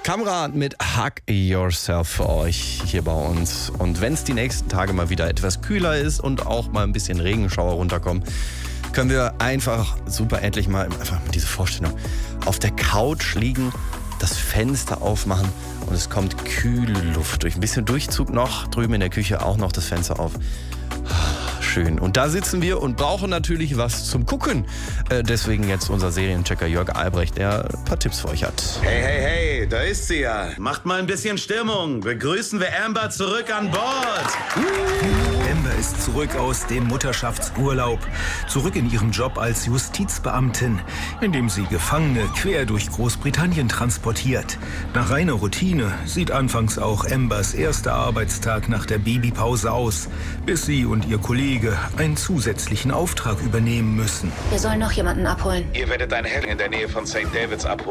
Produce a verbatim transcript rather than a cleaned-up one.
Kamera mit Hug Yourself für euch hier bei uns. Und wenn es die nächsten Tage mal wieder etwas kühler ist und auch mal ein bisschen Regenschauer runterkommen, können wir einfach super endlich mal einfach mit dieser Vorstellung auf der Couch liegen, das Fenster aufmachen und es kommt kühle Luft durch. Ein bisschen Durchzug noch, drüben in der Küche auch noch das Fenster auf. Schön. Und da sitzen wir und brauchen natürlich was zum Gucken. Äh, deswegen jetzt unser Serienchecker Jörg Albrecht, der ein paar Tipps für euch hat. Hey, hey, hey, da ist sie ja. Macht mal ein bisschen Stimmung. Begrüßen wir Amber zurück an Bord. Amber ist zurück aus dem Mutterschaftsurlaub. Zurück in ihren Job als Justizbeamtin, in dem sie Gefangene quer durch Großbritannien transportiert. Nach reiner Routine sieht anfangs auch Ambers erster Arbeitstag nach der Babypause aus, bis sie und ihr Kollege einen zusätzlichen Auftrag übernehmen müssen. Wir sollen noch jemanden abholen. Ihr werdet einen Helden in der Nähe von Sankt Davids abholen.